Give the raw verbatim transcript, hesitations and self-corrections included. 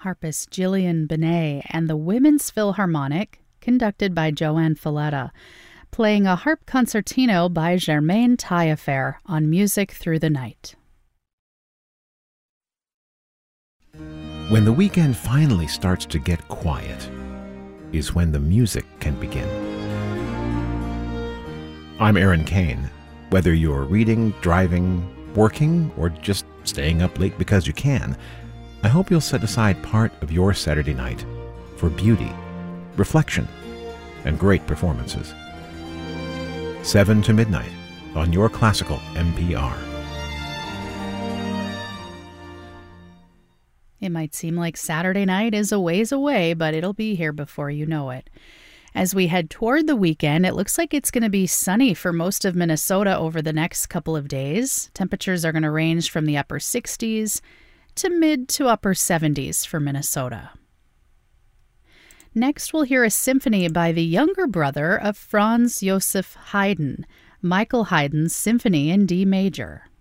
harpist Gillian Benet and the Women's Philharmonic, conducted by Joanne Falletta, playing a harp concertino by Germaine Taillefer on Music Through the Night. When the weekend finally starts to get quiet is when the music can begin. I'm Aaron Kane. Whether you're reading, driving, working, or just staying up late because you can, I hope you'll set aside part of your Saturday night for beauty, reflection, and great performances. seven to midnight on your classical N P R. It might seem like Saturday night is a ways away, but it'll be here before you know it. As we head toward the weekend, it looks like it's going to be sunny for most of Minnesota over the next couple of days. Temperatures are going to range from the upper sixties to mid to upper seventies for Minnesota. Next, we'll hear a symphony by the younger brother of Franz Joseph Haydn, Michael Haydn's Symphony in D major.